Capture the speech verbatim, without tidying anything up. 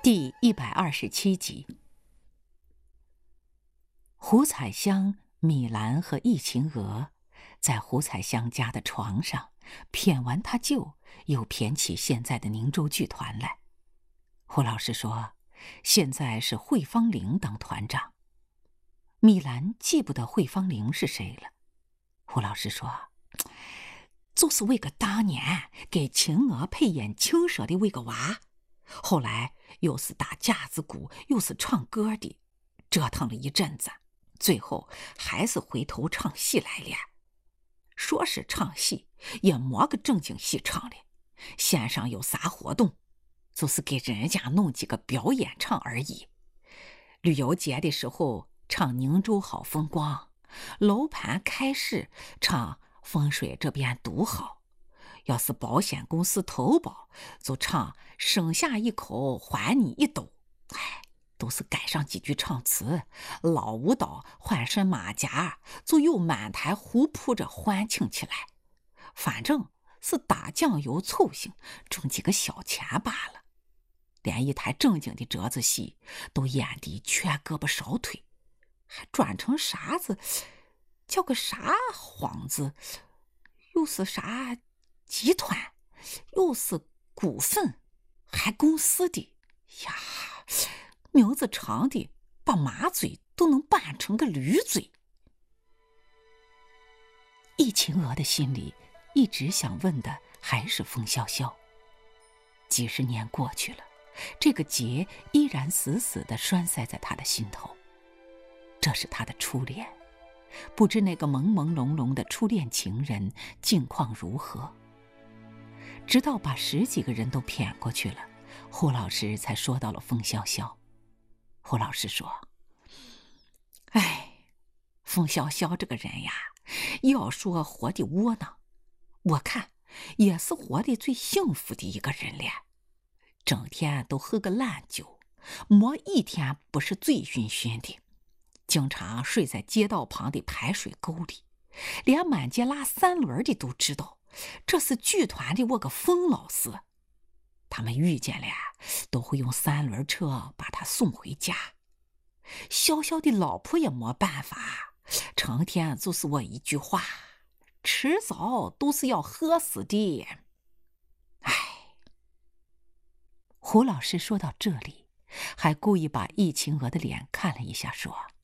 第一百二十七集。胡彩香、米兰和易秦娥在胡彩香家的床上谝完他舅，又谝起现在的宁州剧团来。胡老师说，现在是惠芳玲当团长。米兰记不得惠芳玲是谁了。胡老师说，就是为个当年给秦娥配演青蛇的为个娃，后来又是打架子鼓，又是唱歌的，折腾了一阵子，最后还是回头唱戏来了。说是唱戏，也没个正经戏唱的，线上有啥活动，就是给人家弄几个表演唱而已。旅游节的时候唱宁州好风光，楼盘开市唱风水这边独好，要是保险公司投保就唱省下一口还你一斗。哎，都是改上几句唱词，老舞蹈换身马甲，就又满台胡扑着欢庆起来。反正是打酱油凑兴，挣几个小钱罢了。连一台正经的折子戏都演得缺胳膊少腿，还转成啥子叫个啥幌子，又是啥集团，又是股份，还公司的呀，名字长的把马嘴都能扮成个驴嘴。易秦娥的心里一直想问的还是风萧萧。几十年过去了，这个结依然死死地拴塞在他的心头。这是他的初恋，不知那个朦朦胧胧的初恋情人境况如何。直到把十几个人都谝过去了，胡老师才说到了风萧萧。胡老师说，哎，风萧萧这个人呀，要说活得窝囊，我看也是活得最幸福的一个人了。整天都喝个烂酒，没一天不是醉醺醺的，经常睡在街道旁的排水沟里，连满街拉三轮的都知道这是剧团的我个风老师。他们遇见了都会用三轮车把他送回家。小小的老婆也没办法，成天就是我一句话，迟早都是要喝死的。唉。胡老师说到这里，还故意把易秦娥的脸看了一下，说，